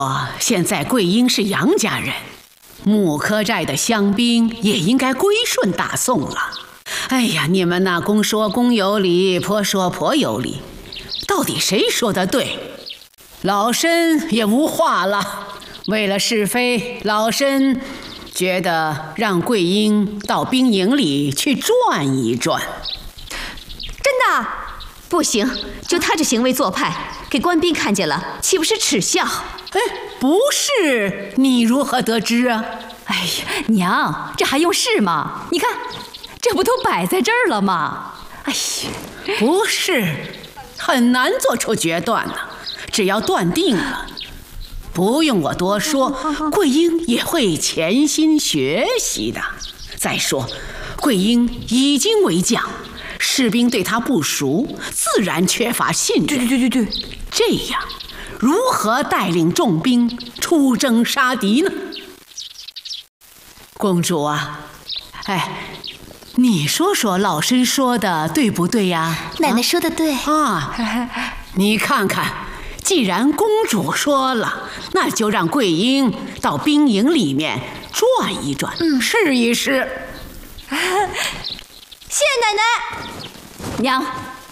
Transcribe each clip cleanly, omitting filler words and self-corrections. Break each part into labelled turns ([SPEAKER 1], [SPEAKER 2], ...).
[SPEAKER 1] 现在桂英是杨家人，木柯寨的乡兵也应该归顺大宋了。哎呀，你们那公说公有理，婆说婆有理，到底谁说的对？老身也无话了。为了是非，老身觉得让桂英到兵营里去转一转。
[SPEAKER 2] 真的？不行，就他这行为做派，给官兵看见了，岂不是耻笑？
[SPEAKER 1] 哎，不是，你如何得知啊？
[SPEAKER 2] 哎呀，娘，这还用试吗？你看，这不都摆在这儿了吗？哎呀，
[SPEAKER 1] 不是，很难做出决断呢。只要断定了，不用我多说，桂英也会潜心学习的。再说，桂英已经为将，士兵对他不熟，自然缺乏信任。
[SPEAKER 2] 对，
[SPEAKER 1] 这样如何带领众兵出征杀敌呢？公主啊，你说说老身说的对不对呀？
[SPEAKER 3] 奶奶说的对
[SPEAKER 1] 啊，你看看，既然公主说了，那就让桂英到兵营里面转一转，试一试。
[SPEAKER 2] 谢谢奶奶。娘，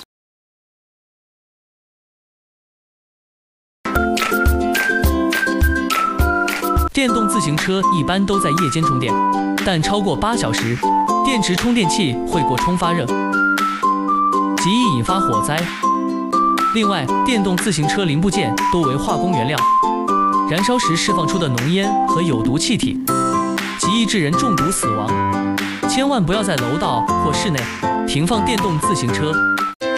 [SPEAKER 4] 电动自行车一般都在夜间充电，但超过8小时，电池充电器会过充发热，极易引发火灾。另外，电动自行车零部件多为化工原料，燃烧时释放出的浓烟和有毒气体，极易致人中毒死亡。千万不要在楼道或室内停放电动自行车。